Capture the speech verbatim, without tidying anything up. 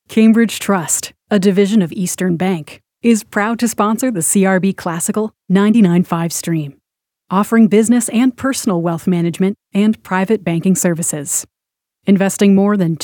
Cambridge Trust, a division of Eastern Bank, is proud to sponsor the C R B Classical ninety-nine point five stream, offering business and personal wealth management and private banking services. Investing more than